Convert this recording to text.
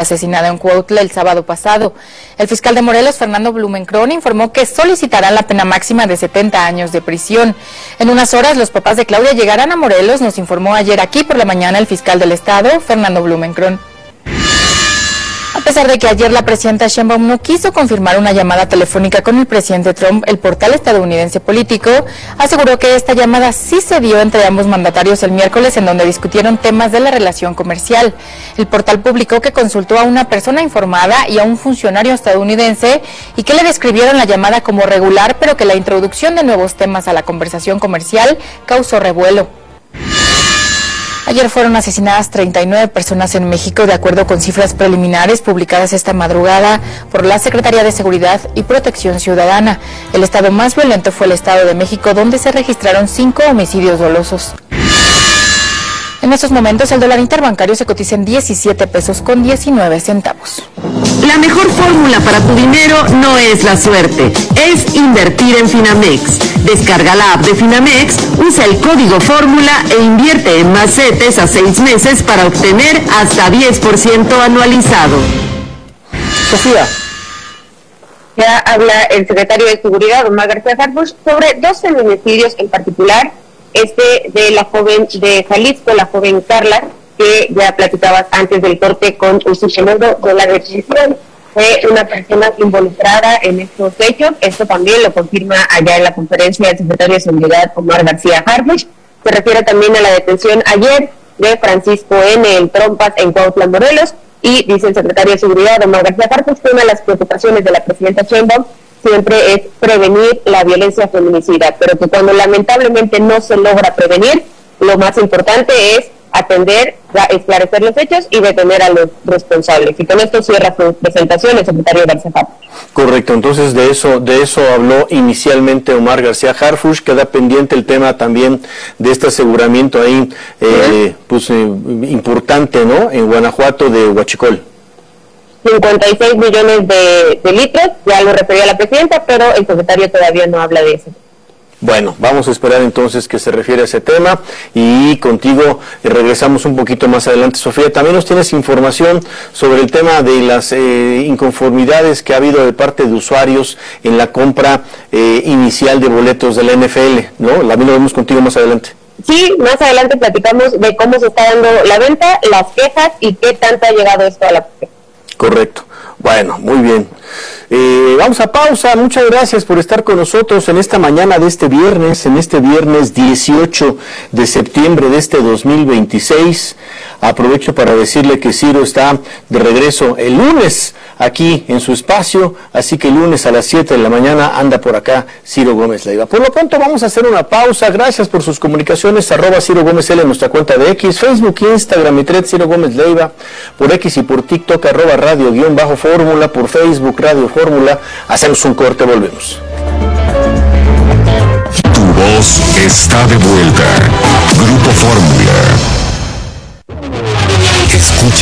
asesinada en Cuautla el sábado pasado. El fiscal de Morelos, Fernando Blumenkron, informó que solicitarán la pena máxima de 70 años de prisión. En unas horas, los papás de Claudia llegarán a Morelos, nos informó ayer aquí por la mañana el fiscal del Estado, Fernando Blumenkron. A pesar de que ayer la presidenta Sheinbaum no quiso confirmar una llamada telefónica con el presidente Trump, el portal estadounidense Político aseguró que esta llamada sí se dio entre ambos mandatarios el miércoles, en donde discutieron temas de la relación comercial. El portal publicó que consultó a una persona informada y a un funcionario estadounidense y que le describieron la llamada como regular, pero que la introducción de nuevos temas a la conversación comercial causó revuelo. Ayer fueron asesinadas 39 personas en México, de acuerdo con cifras preliminares publicadas esta madrugada por la Secretaría de Seguridad y Protección Ciudadana. El estado más violento fue el Estado de México, donde se registraron 5 homicidios dolosos. En estos momentos, el dólar interbancario se cotiza en 17 pesos con 19 centavos. La mejor fórmula para tu dinero no es la suerte, es invertir en Finamex. Descarga la app de Finamex, usa el código fórmula e invierte en más CETES a 6 meses para obtener hasta 10% anualizado. Sofía. Ya habla el secretario de Seguridad, Omar García Harfuch, sobre 2 feminicidios en particular. De la joven de Jalisco, la joven Carla, que ya platicabas antes del corte con Usuchelodo de la detención. Fue una persona involucrada en estos hechos. Esto también lo confirma allá en la conferencia del secretario de Seguridad, Omar García Harfuch. Se refiere también a la detención ayer de Francisco N. en Trompas, en Cuautla, Morelos, y dice el secretario de Seguridad, Omar García Harfuch, que una de las preocupaciones de la presidenta Sheinbaum siempre es prevenir la violencia feminicida, pero que cuando lamentablemente no se logra prevenir, lo más importante es atender, esclarecer los hechos y detener a los responsables. Y con esto cierra su presentación el secretario García Harfuch. Correcto, entonces de eso habló inicialmente Omar García Harfuch. Queda pendiente el tema también de este aseguramiento ahí, importante, ¿no?, en Guanajuato, de Huachicol. 56 millones de litros, ya lo refería la presidenta, pero el secretario todavía no habla de eso. Bueno, vamos a esperar entonces que se refiere a ese tema y contigo regresamos un poquito más adelante. Sofía, también nos tienes información sobre el tema de las inconformidades que ha habido de parte de usuarios en la compra inicial de boletos de la NFL, ¿no? La vemos contigo más adelante. Sí, más adelante platicamos de cómo se está dando la venta, las quejas y qué tanto ha llegado esto a la gente. Correcto. Bueno, muy bien. Vamos a pausa. Muchas gracias por estar con nosotros en esta mañana de este viernes, 18 de septiembre de este 2026. Aprovecho para decirle que Ciro está de regreso el lunes aquí en su espacio, así que el lunes a las 7 de la mañana anda por acá Ciro Gómez Leiva. Por lo pronto vamos a hacer una pausa. Gracias por sus comunicaciones, @Ciro Gómez L en nuestra cuenta de X, Facebook, Instagram y Thread Ciro Gómez Leiva, por X y por TikTok @radio_fórmula, por Facebook Radio Fórmula. Hacemos un corte, volvemos. Tu voz está de vuelta. Grupo Fórmula. Escucha